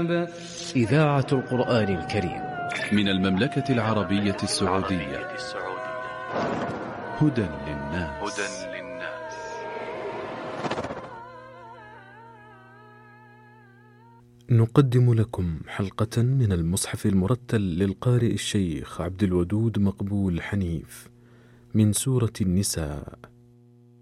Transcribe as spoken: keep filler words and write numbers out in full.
الكتاب. إذاعة القرآن الكريم من المملكة العربية السعودية. هدى للناس. نقدم لكم حلقة من المصحف المرتل للقارئ الشيخ عبد الودود مقبول حنيف من سورة النساء.